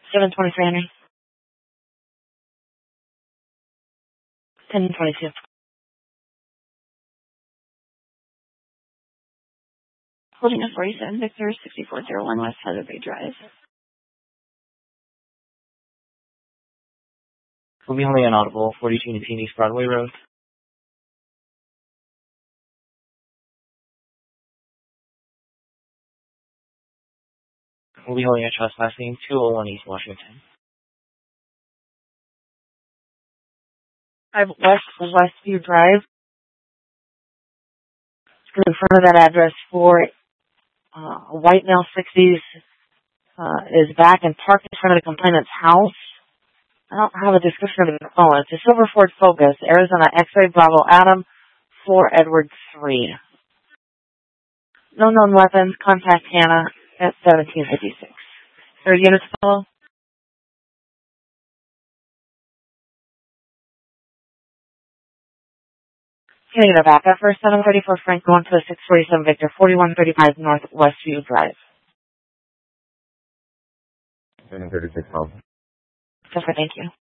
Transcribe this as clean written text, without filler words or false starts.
723 Henry. 1022. Holding a 47 Victor 6401 West Heather Bay Drive. Will be only inaudible, 4219 East Broadway Road. We'll be holding a trespassing 201 East Washington. Westview Drive. In front of that address for a white male 60s is back and parked in front of the complainant's house. I don't have a description of the phone. It's a silver Ford Focus, Arizona X-ray Bravo Adam 4 Edward 3. No known weapons. Contact Hannah at 1756. Third units follow. Getting a backup for 734 Frank going to the 647 Victor 4135 North Westview Drive. 736 home. Thank you.